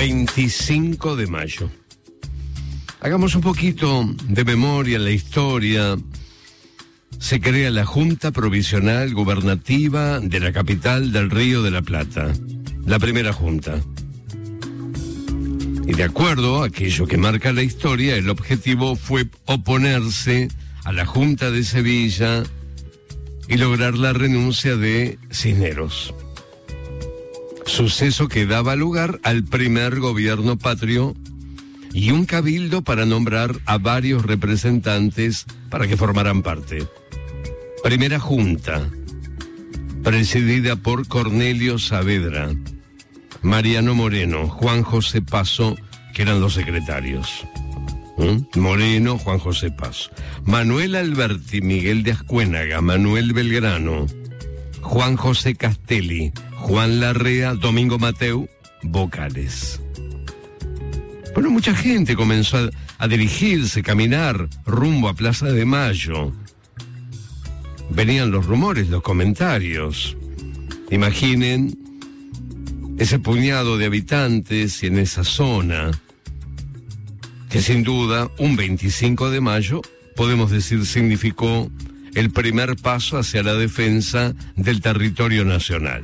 25 de mayo. Hagamos un poquito de memoria en la historia. Se crea la Junta Provisional Gubernativa de la capital del Río de la Plata, la primera junta. Y de acuerdo a aquello que marca la historia, el objetivo fue oponerse a la Junta de Sevilla y lograr la renuncia de Cisneros. Suceso que daba lugar al primer gobierno patrio y un cabildo para nombrar a varios representantes para que formaran parte. Primera junta, presidida por Cornelio Saavedra, Mariano Moreno, Juan José Paso, que eran los secretarios. Moreno, Juan José Paso, Manuel Alberti, Miguel de Ascuénaga, Manuel Belgrano, Juan José Castelli, Juan Larrea, Domingo Mateu, vocales. Bueno, mucha gente comenzó a dirigirse, caminar rumbo a Plaza de Mayo. Venían los rumores, los comentarios. Imaginen ese puñado de habitantes en esa zona, que sin duda un 25 de mayo, podemos decir, significó el primer paso hacia la defensa del territorio nacional.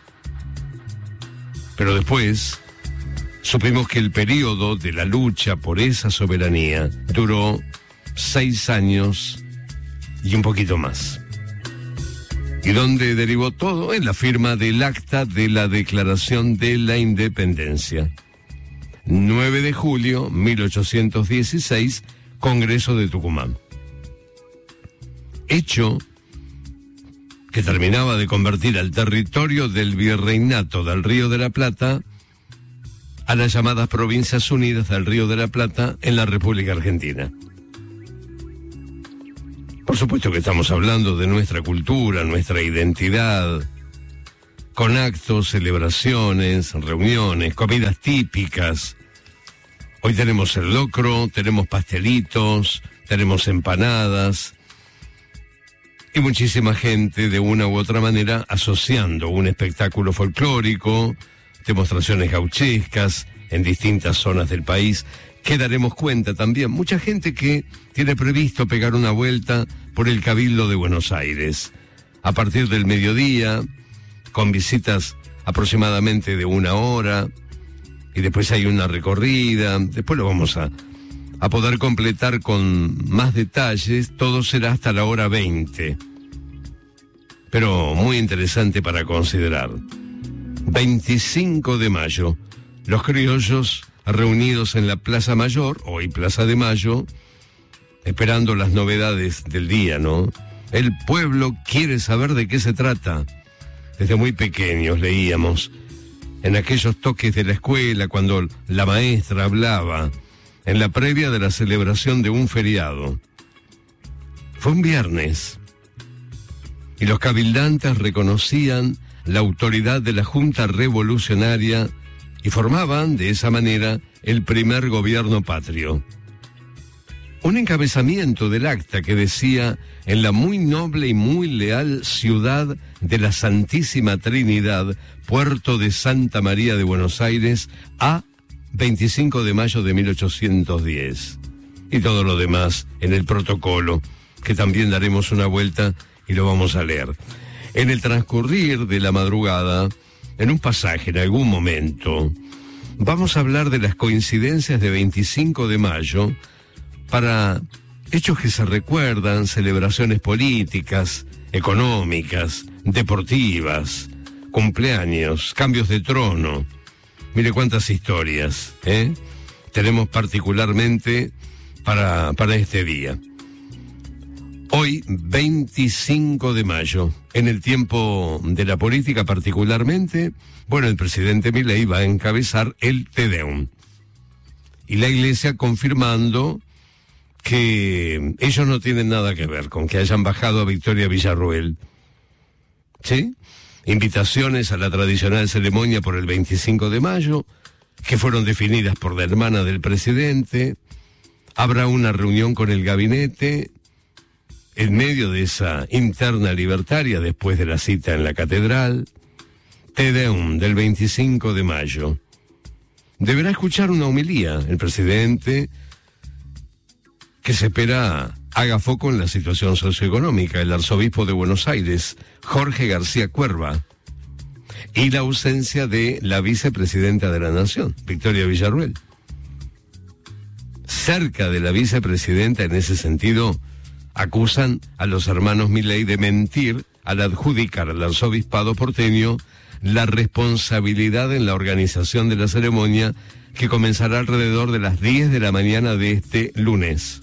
Pero después supimos que el periodo de la lucha por esa soberanía duró 6 años y un poquito más. ¿Y dónde derivó todo? En la firma del acta de la Declaración de la Independencia. 9 de julio 1816, Congreso de Tucumán. Hecho que terminaba de convertir al territorio del Virreinato del Río de la Plata a las llamadas Provincias Unidas del Río de la Plata en la República Argentina. Por supuesto que estamos hablando de nuestra cultura, nuestra identidad, con actos, celebraciones, reuniones, comidas típicas. Hoy tenemos el locro, tenemos pastelitos, tenemos empanadas y muchísima gente de una u otra manera asociando un espectáculo folclórico, demostraciones gauchescas en distintas zonas del país, que daremos cuenta también. Mucha gente que tiene previsto pegar una vuelta por el Cabildo de Buenos Aires a partir del mediodía, con visitas aproximadamente de 1 hora, y después hay una recorrida. Después lo vamos a poder completar con más detalles. Todo será hasta la hora 20. Pero muy interesante para considerar. 25 de mayo, los criollos reunidos en la Plaza Mayor, hoy Plaza de Mayo, esperando las novedades del día, ¿no? El pueblo quiere saber de qué se trata. Desde muy pequeños leíamos, en aquellos toques de la escuela, cuando la maestra hablaba, en la previa de la celebración de un feriado. Fue un viernes, y los cabildantes reconocían la autoridad de la Junta Revolucionaria y formaban, de esa manera, el primer gobierno patrio. Un encabezamiento del acta que decía: en la muy noble y muy leal ciudad de la Santísima Trinidad, puerto de Santa María de Buenos Aires, a 25 de mayo de 1810. Y todo lo demás en el protocolo, que también daremos una vuelta y lo vamos a leer. En el transcurrir de la madrugada, en un pasaje, en algún momento, vamos a hablar de las coincidencias de 25 de mayo para hechos que se recuerdan, celebraciones políticas, económicas, deportivas, cumpleaños, cambios de trono. Mire cuántas historias, tenemos particularmente para este día. Hoy, 25 de mayo, en el tiempo de la política particularmente, bueno, el presidente Milei va a encabezar el Te Deum. Y la Iglesia confirmando que ellos no tienen nada que ver con que hayan bajado a Victoria Villarruel. ¿Sí? Invitaciones a la tradicional ceremonia por el 25 de mayo, que fueron definidas por la hermana del presidente. Habrá una reunión con el gabinete en medio de esa interna libertaria después de la cita en la catedral. Te Deum del 25 de mayo. deberá escuchar una homilía. El presidente, que se espera haga foco en la situación socioeconómica, el arzobispo de Buenos Aires, Jorge García Cuerva, y la ausencia de la vicepresidenta de la Nación, Victoria Villarruel. Cerca de la vicepresidenta, en ese sentido, acusan a los hermanos Milei de mentir al adjudicar al arzobispado porteño la responsabilidad en la organización de la ceremonia, que comenzará alrededor de las 10 de la mañana de este lunes.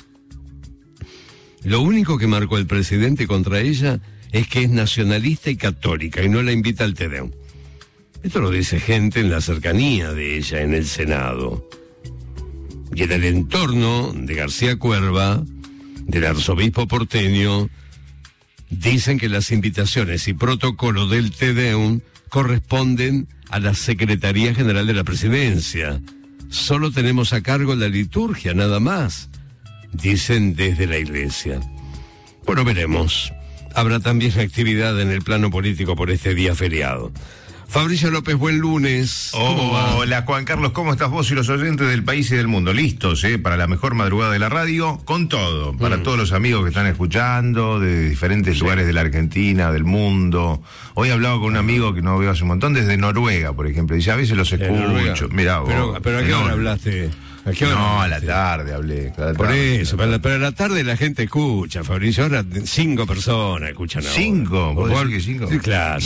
Lo único que marcó el presidente contra ella es que es nacionalista y católica y no la invita al Te Deum. Esto lo dice gente en la cercanía de ella en el Senado. Y en el entorno de García Cuerva, del arzobispo porteño, dicen que las invitaciones y protocolo del Te Deum corresponden a la Secretaría General de la Presidencia. Solo tenemos a cargo la liturgia, nada más, dicen desde la iglesia. Bueno, veremos. Habrá también actividad en el plano político por este día feriado. Fabricio López, buen lunes. Hola, Juan Carlos, ¿cómo estás vos y los oyentes del país y del mundo? Listos, para la mejor madrugada de la radio, con todo, para todos los amigos que están escuchando, de diferentes lugares de la Argentina, del mundo. Hoy hablaba con un amigo que no veo hace un montón, desde Noruega, por ejemplo, dice, a veces los escucho. Mirá vos. Pero ¿a qué hora hablaste? No, a la tarde hablé. Por eso, pero a la tarde la gente escucha, Fabricio. Ahora 5 personas escuchan ahora. ¿5? ¿Vos decís que 5? Sí, claro,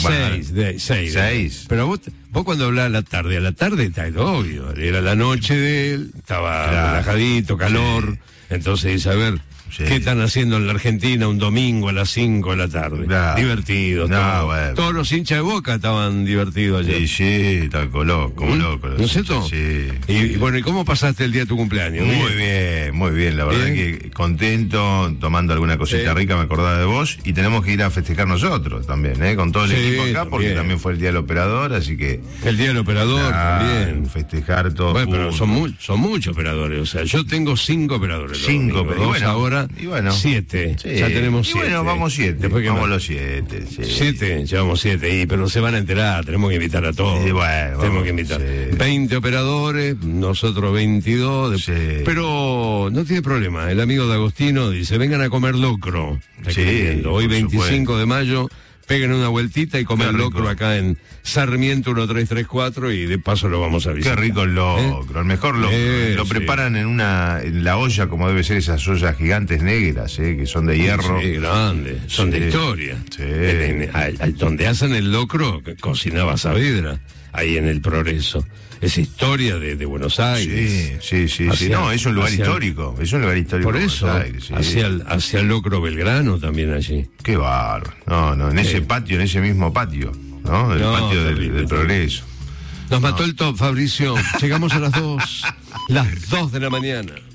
6. Pero vos cuando hablás a la tarde está obvio. Era la noche de él, estaba relajadito, calor. Sí. Entonces dice, a ver, ¿qué están haciendo en la Argentina un domingo a las 5 de la tarde? Divertidos. Bueno. Todos los hinchas de Boca estaban divertidos ayer. Sí, estaban como locos. ¿No es cierto? Sí. Y bueno, ¿y cómo pasaste el día de tu cumpleaños? Muy bien, la verdad que contento, tomando alguna cosita rica, me acordaba de vos, y tenemos que ir a festejar nosotros también, con todo el equipo acá, porque también fue el día del operador, así que... El día del operador también. Festejar todo. Bueno, pero son muchos operadores, o sea, yo tengo 5 operadores. 5, pero bueno, ahora 7. Sí. Ya tenemos 7. Bueno, vamos 7. Vamos los 7. 7, llevamos 7, pero se van a enterar, tenemos que invitar a todos. Tenemos que invitar. 20 operadores, nosotros 22, pero no tiene problema. El amigo de Agostino dice, vengan a comer locro. Hoy 25 de mayo, peguen una vueltita y comen locro acá en Sarmiento 1334 y de paso lo vamos a visitar. Qué rico el locro, el mejor locro. Lo preparan en la olla, como debe ser esas ollas gigantes negras, que son de hierro. Sí, grandes, son de historia. Donde hacen el locro, cocinaba Saavedra, ahí en el Progreso. Es historia de Buenos Aires. Sí. No, es un lugar histórico. Es un lugar histórico. Por eso, hacia el Locro Belgrano también allí. Qué bárbaro. No, en ese patio, en ese mismo patio, ¿no? El patio del Progreso. Nos mató el top, Fabricio. Llegamos a las 2 de la mañana.